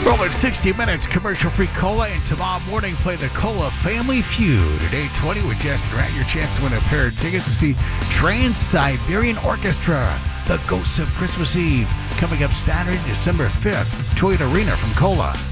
Rolling 60 minutes commercial-free cola, and tomorrow morning play the Cola Family Feud at 8:20 with Justin Rat. Your chance to win a pair of tickets to see Trans-Siberian Orchestra, The Ghosts of Christmas Eve, coming up Saturday, December 5th, Toyota Arena from Cola.